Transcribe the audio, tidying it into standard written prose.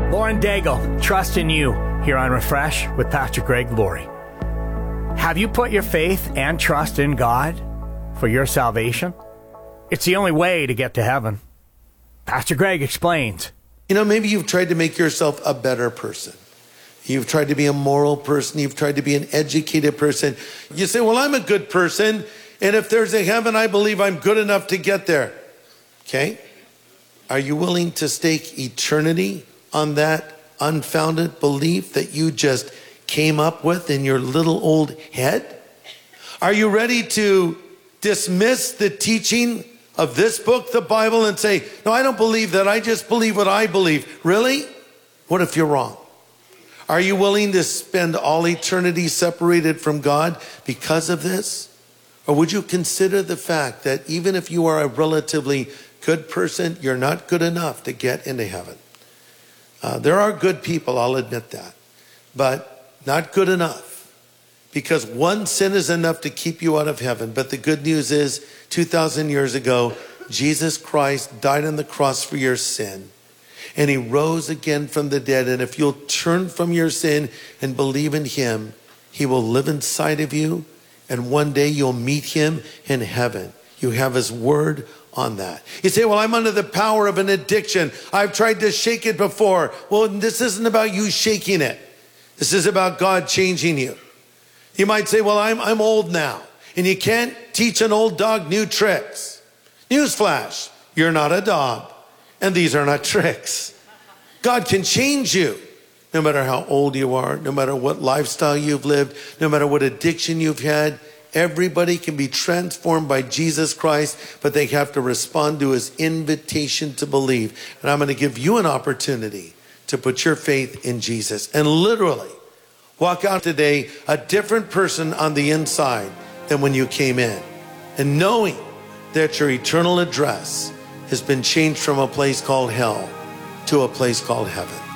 Lauren Daigle, trust in you, here on Refresh with Pastor Greg Laurie. Have you put your faith and trust in God for your salvation? It's the only way to get to heaven. Pastor Greg explains. You know, maybe you've tried to make yourself a better person. You've tried to be a moral person. You've tried to be an educated person. You say, well, I'm a good person, and if there's a heaven, I believe I'm good enough to get there. Okay? Are you willing to stake eternity on that unfounded belief that you just came up with in your little old head? Are you ready to dismiss the teaching of this book, the Bible, and say, no, I don't believe that. I just believe what I believe. Really? What if you're wrong? Are you willing to spend all eternity separated from God because of this? Or would you consider the fact that even if you are a relatively good person, you're not good enough to get into heaven? There are good people, I'll admit that, but not good enough, because one sin is enough to keep you out of heaven. But the good news is 2,000 years ago, Jesus Christ died on the cross for your sin, and he rose again from the dead. And if you'll turn from your sin and believe in him, he will live inside of you, and one day you'll meet him in heaven. You have his word on that. You say, well, I'm under the power of an addiction. I've tried to shake it before. Well, this isn't about you shaking it. This is about God changing you. You might say, well, I'm old now, and you can't teach an old dog new tricks. Newsflash, you're not a dog, and these are not tricks. God can change you, no matter how old you are, no matter what lifestyle you've lived, no matter what addiction you've had. Everybody can be transformed by Jesus Christ, but they have to respond to his invitation to believe. And I'm going to give you an opportunity to put your faith in Jesus and literally walk out today a different person on the inside than when you came in. And knowing that your eternal address has been changed from a place called hell to a place called heaven.